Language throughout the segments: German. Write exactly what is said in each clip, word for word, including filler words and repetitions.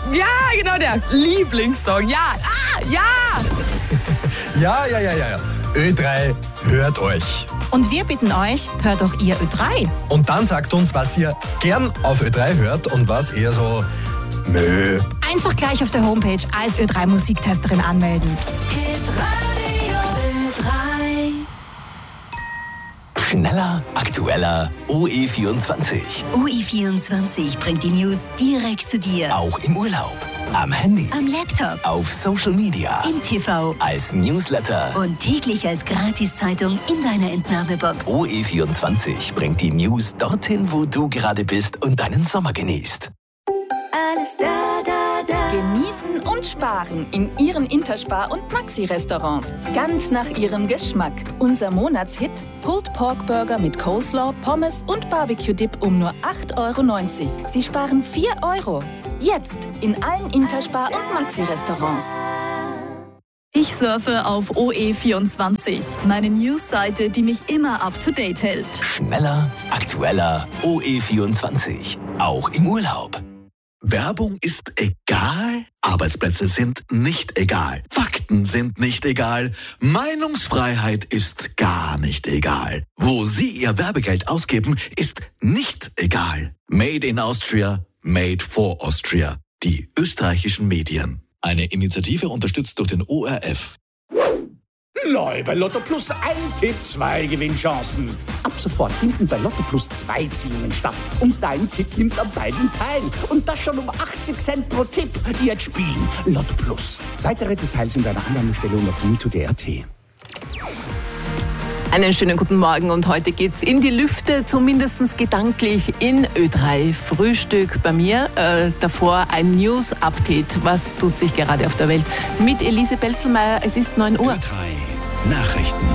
Ja, genau der Lieblingssong. Ja, ah, ja. Ja, ja, ja, ja, ja. Ö drei hört euch. Und wir bitten euch, hört doch ihr Ö drei. Und dann sagt uns, was ihr gern auf Ö drei hört und was eher so Mö. Einfach gleich auf der Homepage als Ö drei Musiktesterin anmelden. Schneller, aktueller, O E vierundzwanzig. O E vierundzwanzig bringt die News direkt zu dir. Auch im Urlaub, am Handy, Am Laptop, auf Social Media, im T V als Newsletter. und täglich als Gratiszeitung in deiner Entnahmebox. O E vierundzwanzig bringt die News dorthin, wo du gerade bist und deinen Sommer genießt. Alles da, da, da. Genießen und sparen in Ihren Interspar- und Maxi-Restaurants. Ganz nach Ihrem Geschmack. Unser Monatshit: Pulled Pork Burger mit Coleslaw, Pommes und Barbecue-Dip um nur acht Euro neunzig. Sie sparen vier Euro. Jetzt in allen Interspar- und Maxi-Restaurants. Ich surfe auf O E vierundzwanzig, meine Newsseite, die mich immer up-to-date hält. Schneller, aktueller, O E vierundzwanzig. Auch im Urlaub. Werbung ist egal, Arbeitsplätze sind nicht egal, Fakten sind nicht egal, Meinungsfreiheit ist gar nicht egal. Wo Sie Ihr Werbegeld ausgeben, ist nicht egal. Made in Austria, made for Austria. Die österreichischen Medien. Eine Initiative unterstützt durch den O R F. Neu bei Lotto Plus ein Tipp, zwei Gewinnchancen. Ab sofort finden bei Lotto Plus zwei Ziehungen statt. Und dein Tipp nimmt an beiden teil. Und das schon um achtzig Cent pro Tipp. Jetzt spielen Lotto Plus. Weitere Details in deiner Annahmestelle und auf mito punkt d t. Einen schönen guten Morgen und heute geht's in die Lüfte, zumindest gedanklich in Ö drei Frühstück bei mir. Äh, davor ein News-Update. Was tut sich gerade auf der Welt? Mit Elise Belzelmeier. Es ist neun Uhr. Ö drei Nachrichten.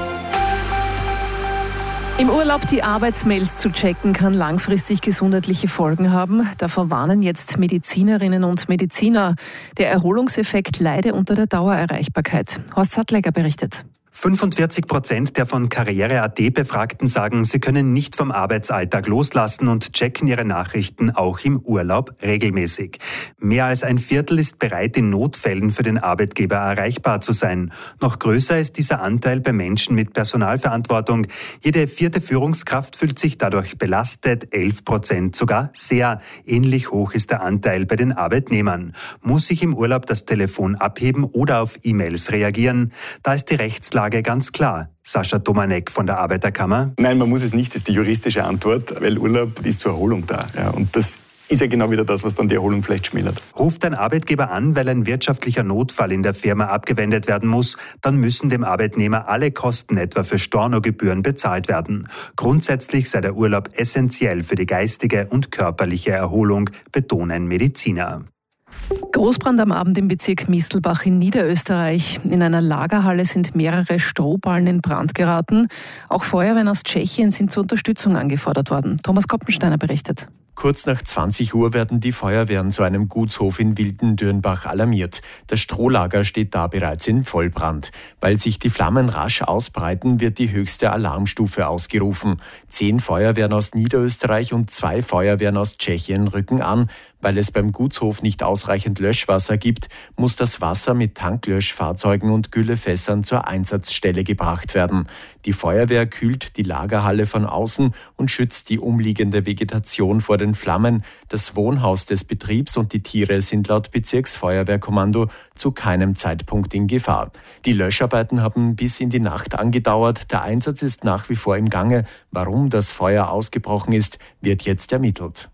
Im Urlaub die Arbeitsmails zu checken, kann langfristig gesundheitliche Folgen haben. Davor warnen jetzt Medizinerinnen und Mediziner. Der Erholungseffekt leide unter der Dauererreichbarkeit. Horst Sattleger berichtet. fünfundvierzig Prozent der von Karriere Punkt a t Befragten sagen, sie können nicht vom Arbeitsalltag loslassen und checken ihre Nachrichten auch im Urlaub regelmäßig. Mehr als ein Viertel ist bereit, in Notfällen für den Arbeitgeber erreichbar zu sein. Noch größer ist dieser Anteil bei Menschen mit Personalverantwortung. Jede vierte Führungskraft fühlt sich dadurch belastet, elf Prozent sogar sehr. Ähnlich hoch ist der Anteil bei den Arbeitnehmern. Muss ich im Urlaub das Telefon abheben oder auf E-Mails reagieren? Da ist die Rechtslage ganz klar. Sascha Domanek von der Arbeiterkammer. Nein, man muss es nicht, das ist die juristische Antwort, weil Urlaub ist zur Erholung da. Ja, und das ist ja genau wieder das, was dann die Erholung vielleicht schmälert. Ruft ein Arbeitgeber an, weil ein wirtschaftlicher Notfall in der Firma abgewendet werden muss, dann müssen dem Arbeitnehmer alle Kosten etwa für Stornogebühren bezahlt werden. Grundsätzlich sei der Urlaub essentiell für die geistige und körperliche Erholung, betonen Mediziner. Großbrand am Abend im Bezirk Mistelbach in Niederösterreich. In einer Lagerhalle sind mehrere Strohballen in Brand geraten. Auch Feuerwehren aus Tschechien sind zur Unterstützung angefordert worden. Thomas Koppensteiner berichtet. Kurz nach zwanzig Uhr werden die Feuerwehren zu einem Gutshof in Wildendürnbach alarmiert. Das Strohlager steht da bereits in Vollbrand. Weil sich die Flammen rasch ausbreiten, wird die höchste Alarmstufe ausgerufen. Zehn Feuerwehren aus Niederösterreich und zwei Feuerwehren aus Tschechien rücken an. Weil es beim Gutshof nicht ausreichend Löschwasser gibt, muss das Wasser mit Tanklöschfahrzeugen und Güllefässern zur Einsatzstelle gebracht werden. Die Feuerwehr kühlt die Lagerhalle von außen und schützt die umliegende Vegetation vor den Flammen. Das Wohnhaus des Betriebs und die Tiere sind laut Bezirksfeuerwehrkommando zu keinem Zeitpunkt in Gefahr. Die Löscharbeiten haben bis in die Nacht angedauert. Der Einsatz ist nach wie vor im Gange. Warum das Feuer ausgebrochen ist, wird jetzt ermittelt.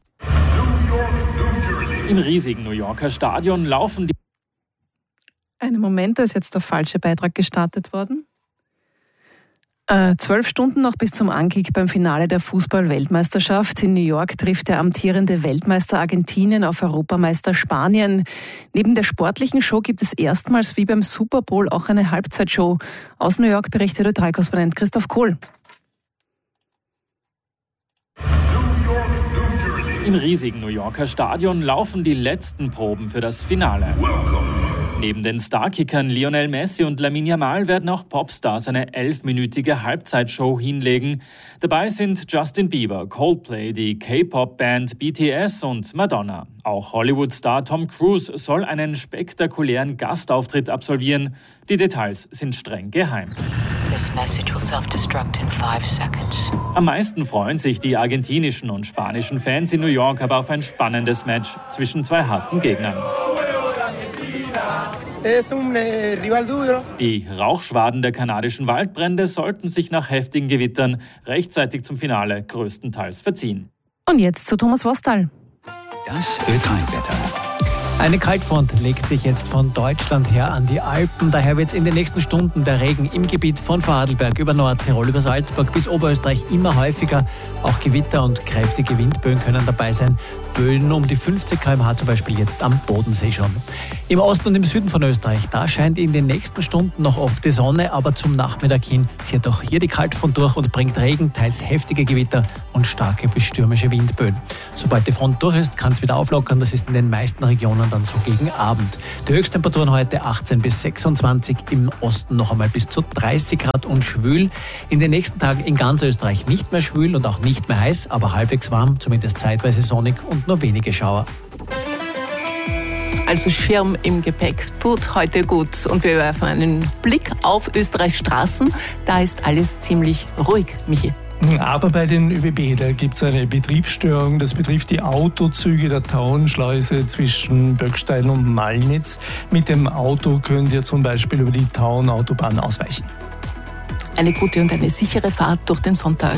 Im riesigen New Yorker Stadion laufen die... Einen Moment, da ist jetzt der falsche Beitrag gestartet worden. Äh, zwölf Stunden noch bis zum Ankick beim Finale der Fußball-Weltmeisterschaft. In New York trifft der amtierende Weltmeister Argentinien auf Europameister Spanien. Neben der sportlichen Show gibt es erstmals wie beim Super Bowl auch eine Halbzeitshow. Aus New York berichtet Ö drei Korrespondent Christoph Kohl. Im riesigen New Yorker Stadion laufen die letzten Proben für das Finale. Neben den Starkickern Lionel Messi und Lamine Yamal werden auch Popstars eine elfminütige Halbzeitshow hinlegen. Dabei sind Justin Bieber, Coldplay, die K-Pop-Band B T S und Madonna. Auch Hollywood-Star Tom Cruise soll einen spektakulären Gastauftritt absolvieren. Die Details sind streng geheim. This message will self-destruct in five seconds. Am meisten freuen sich die argentinischen und spanischen Fans in New York aber auf ein spannendes Match zwischen zwei harten Gegnern. Die Rauchschwaden der kanadischen Waldbrände sollten sich nach heftigen Gewittern rechtzeitig zum Finale größtenteils verziehen. Und jetzt zu Thomas Wostal. Das Ö drei Wetter. Eine Kaltfront legt sich jetzt von Deutschland her an die Alpen. Daher wird in den nächsten Stunden der Regen im Gebiet von Vorarlberg über Nordtirol, über Salzburg bis Oberösterreich immer häufiger. Auch Gewitter und kräftige Windböen können dabei sein. Böen um die fünfzig Kilometer pro Stunde zum Beispiel jetzt am Bodensee schon. Im Osten und im Süden von Österreich, da scheint in den nächsten Stunden noch oft die Sonne, aber zum Nachmittag hin zieht auch hier die Kaltfront durch und bringt Regen, teils heftige Gewitter und starke bis stürmische Windböen. Sobald die Front durch ist, kann es wieder auflockern. Das ist in den meisten Regionen dann so gegen Abend. Die Höchsttemperaturen heute achtzehn bis sechsundzwanzig, im Osten noch einmal bis zu dreißig Grad und schwül. In den nächsten Tagen in ganz Österreich nicht mehr schwül und auch nicht mehr heiß, aber halbwegs warm, zumindest zeitweise sonnig und nur wenige Schauer. Also Schirm im Gepäck tut heute gut. Und wir werfen einen Blick auf Österreichs Straßen. Da ist alles ziemlich ruhig, Michi. Aber bei den ÖBB, da gibt es eine Betriebsstörung. Das betrifft die Autozüge der Tauernschleuse zwischen Böckstein und Malnitz. Mit dem Auto könnt ihr zum Beispiel über die Tauern-Autobahn ausweichen. Eine gute und eine sichere Fahrt durch den Sonntag.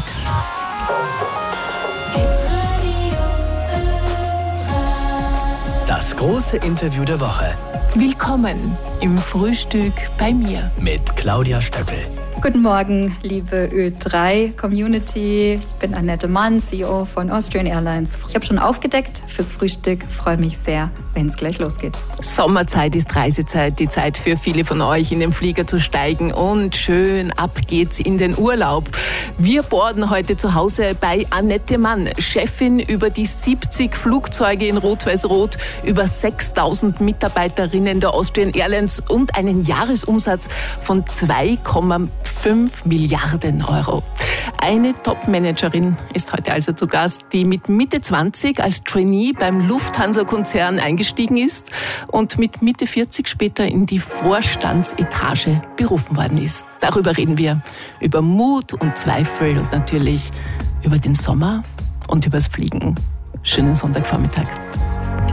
Das große Interview der Woche. Willkommen im Frühstück bei mir. Mit Claudia Stöppel. Guten Morgen, liebe Ö drei Community. Ich bin Annette Mann, C E O von Austrian Airlines. Ich habe schon aufgedeckt fürs Frühstück. Freue mich sehr, wenn es gleich losgeht. Sommerzeit ist Reisezeit, die Zeit für viele von euch, in den Flieger zu steigen und schön ab geht's in den Urlaub. Wir boarden heute zu Hause bei Annette Mann, Chefin über die siebzig Flugzeuge in Rot-Weiß-Rot, über sechstausend Mitarbeiterinnen der Austrian Airlines und einen Jahresumsatz von zwei Komma fünf Milliarden Euro. Eine Top-Managerin ist heute also zu Gast, die mit Mitte zwanzig als Trainee beim Lufthansa-Konzern eingestiegen ist und mit Mitte vierzig später in die Vorstandsetage berufen worden ist. Darüber reden wir, über Mut und Zweifel und natürlich über den Sommer und übers Fliegen. Schönen Sonntagvormittag.